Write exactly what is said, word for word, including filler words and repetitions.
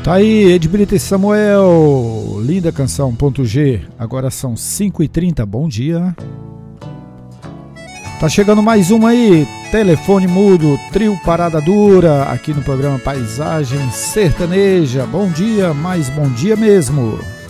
Tá aí, Edbrita e Samuel, linda canção, ponto G. Agora são cinco e trinta, bom dia. Tá chegando mais uma aí, telefone mudo, trio Parada Dura, aqui no programa Paisagem Sertaneja. Bom dia, mas bom dia mesmo.